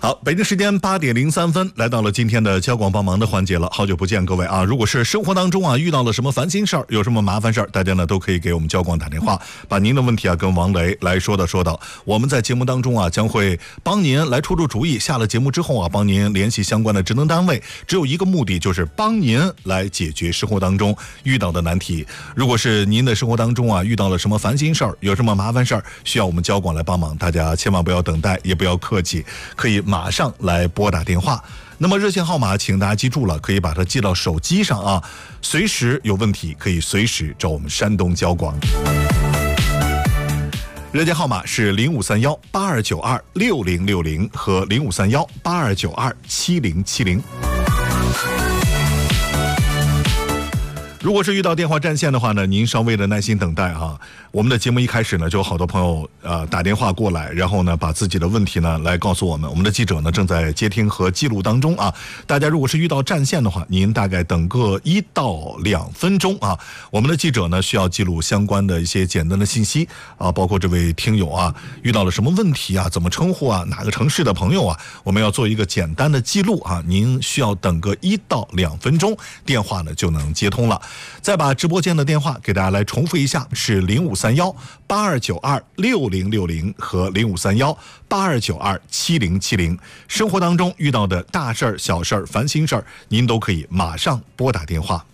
好，北京时间8点03分，来到了今天的交广帮忙的环节了。好久不见各位啊！如果是生活当中啊遇到了什么烦心事儿，有什么麻烦事儿，大家呢都可以给我们交广打电话，把您的问题啊跟王雷来说道。我们在节目当中啊将会帮您来出主意，下了节目之后啊帮您联系相关的职能单位，只有一个目的，就是帮您来解决生活当中遇到的难题。如果是您的生活当中啊遇到了什么烦心事儿，有什么麻烦事儿，需要我们交广来帮忙，大家千万不要等待，也不要客气，可以马上来拨打电话。那么热线号码请大家记住了，可以把它记到手机上啊，随时有问题可以随时找我们山东交广。热线号码是053182926060和053182927070。如果是遇到电话占线的话呢，您稍微的耐心等待哈。我们的节目一开始呢，就有好多朋友打电话过来，然后呢把自己的问题呢来告诉我们，我们的记者呢正在接听和记录当中啊。大家如果是遇到占线的话，您大概等个1到2分钟啊。我们的记者呢需要记录相关的一些简单的信息啊，包括这位听友啊遇到了什么问题啊，怎么称呼啊，哪个城市的朋友啊，我们要做一个简单的记录啊。您需要等个1到2分钟，电话呢就能接通了。再把直播间的电话给大家来重复一下，是053182926060和053182927070。生活当中遇到的大事儿、小事儿、烦心事儿，您都可以马上拨打电话。